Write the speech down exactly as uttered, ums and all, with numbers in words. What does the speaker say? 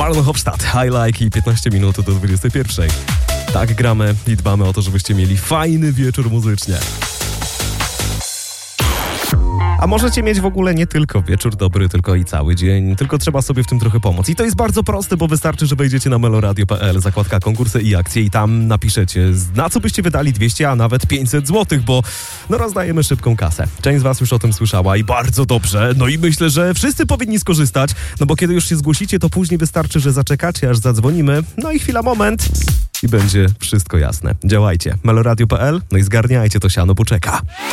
Marlon Hofstadt, I Like i piętnaście minut do dwudziestej pierwszej. Tak gramy i dbamy o to, żebyście mieli fajny wieczór muzycznie. A możecie mieć w ogóle nie tylko wieczór dobry, tylko i cały dzień, tylko trzeba sobie w tym trochę pomóc. I to jest bardzo proste, bo wystarczy, że wejdziecie na meloradio kropka p l, zakładka konkursy i akcje i tam napiszecie, na co byście wydali dwieście, a nawet pięćset złotych, bo no rozdajemy szybką kasę. Część z was już o tym słyszała i bardzo dobrze, no i myślę, że wszyscy powinni skorzystać, no bo kiedy już się zgłosicie, to później wystarczy, że zaczekacie, aż zadzwonimy, no i chwila, moment i będzie wszystko jasne. Działajcie. meloradio kropka p l, no i zgarniajcie to siano, poczeka.